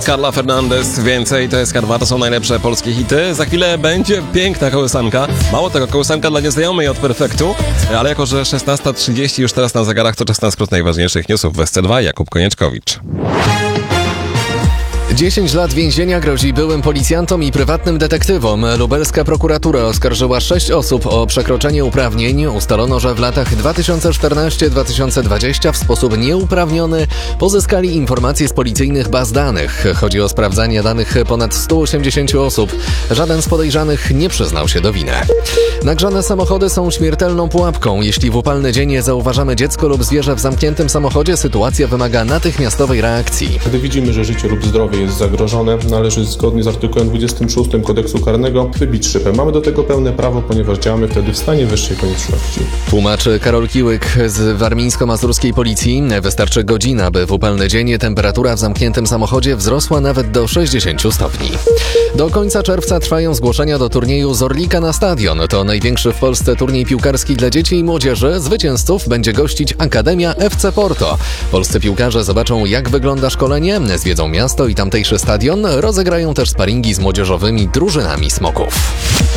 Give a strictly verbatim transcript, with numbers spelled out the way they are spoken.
Carla Fernandez, więcej T S K dwa, to są najlepsze polskie hity. Za chwilę będzie piękna kołysanka. Mało tego, kołysanka dla nieznajomej od Perfektu, ale jako że szesnasta trzydzieści już teraz na zegarach, to czas na skrót najważniejszych newsów w S C dwa. Jakub Konieczkowicz. dziesięć lat więzienia grozi byłym policjantom i prywatnym detektywom. Lubelska prokuratura oskarżyła sześć osób o przekroczenie uprawnień. Ustalono, że w latach dwa tysiące czternasty do dwa tysiące dwudziestego w sposób nieuprawniony pozyskali informacje z policyjnych baz danych. Chodzi o sprawdzanie danych ponad stu osiemdziesięciu osób. Żaden z podejrzanych nie przyznał się do winy. Nagrzane samochody są śmiertelną pułapką. Jeśli w upalny dzień zauważamy dziecko lub zwierzę w zamkniętym samochodzie, sytuacja wymaga natychmiastowej reakcji. Gdy widzimy, że życie lub zdrowie jest zagrożone, należy zgodnie z artykułem dwudziestym szóstym Kodeksu Karnego wybić szybę. Mamy do tego pełne prawo, ponieważ działamy wtedy w stanie wyższej konieczności. Tłumaczy Karol Kiłyk z warmińsko-mazurskiej policji. Wystarczy godzina, by w upalny dzień temperatura w zamkniętym samochodzie wzrosła nawet do sześćdziesięciu stopni. Do końca czerwca trwają zgłoszenia do turnieju z Orlika na stadion. To największy w Polsce turniej piłkarski dla dzieci i młodzieży. Zwycięzców będzie gościć Akademia F C Porto. Polscy piłkarze zobaczą, jak wygląda szkolenie, zwiedzą miasto i tamtejszy stadion, rozegrają też sparingi z młodzieżowymi drużynami Smoków.